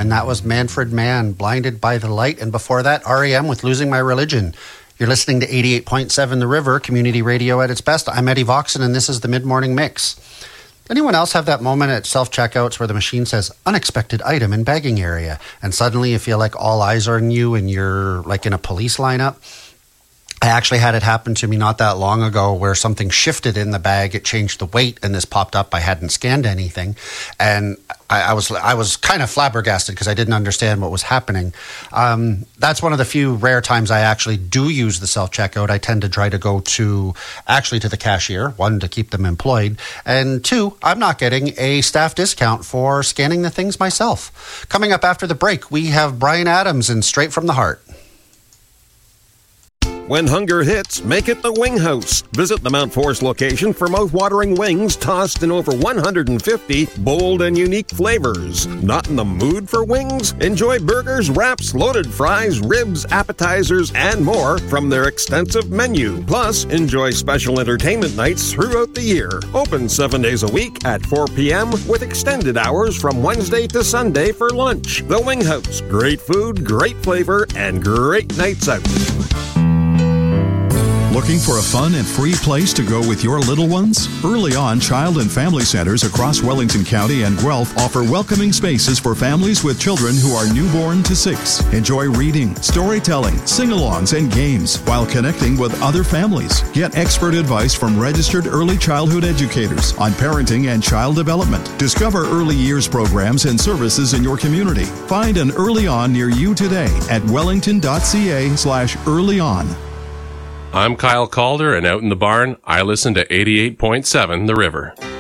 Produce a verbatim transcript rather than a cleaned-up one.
And that was Manfred Mann, Blinded by the Light. And before that, R E M with Losing My Religion. You're listening to eighty-eight point seven The River, community radio at its best. I'm Eddie Voxon, and this is the Mid-Morning Mix. Anyone else have that moment at self-checkouts where the machine says, unexpected item in bagging area, and suddenly you feel like all eyes are on you and you're like in a police lineup? I actually had it happen to me not that long ago where something shifted in the bag. It changed the weight, and this popped up. I hadn't scanned anything, and I, I was I was kind of flabbergasted because I didn't understand what was happening. Um, that's one of the few rare times I actually do use the self-checkout. I tend to try to go to actually to the cashier, one, to keep them employed, and two, I'm not getting a staff discount for scanning the things myself. Coming up after the break, we have Brian Adams and Straight from the Heart. When hunger hits, make it the Wing House. Visit the Mount Forest location for mouth-watering wings tossed in over one hundred fifty bold and unique flavors. Not in the mood for wings? Enjoy burgers, wraps, loaded fries, ribs, appetizers, and more from their extensive menu. Plus, enjoy special entertainment nights throughout the year. Open seven days a week at four p.m. with extended hours from Wednesday to Sunday for lunch. The Wing House. Great food, great flavor, and great nights out. Looking for a fun and free place to go with your little ones? Early On Child and Family Centers across Wellington County and Guelph offer welcoming spaces for families with children who are newborn to six. Enjoy reading, storytelling, sing-alongs, and games while connecting with other families. Get expert advice from registered early childhood educators on parenting and child development. Discover early years programs and services in your community. Find an Early On near you today at wellington.ca slash early on. I'm Kyle Calder, and out in the barn, I listen to eighty-eight point seven The River.